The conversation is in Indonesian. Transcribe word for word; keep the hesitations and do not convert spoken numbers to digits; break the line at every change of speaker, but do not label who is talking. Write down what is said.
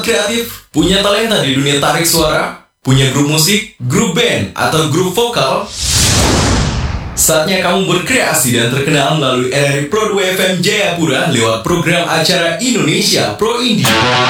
sobat kreatif, punya talenta di dunia tarik suara, punya grup musik, grup band, atau grup vokal? Saatnya kamu berkreasi dan terkenal melalui R R I Pro dua F M Jayapura lewat program acara Indonesia Pro Indie.